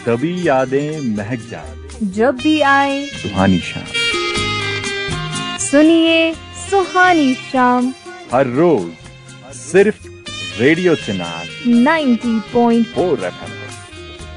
सभी यादें महक जाए जब भी आए सुहानी शाम। सुनिए सुहानी शाम हर रोज सिर्फ रेडियो चिनार 90.4 FM।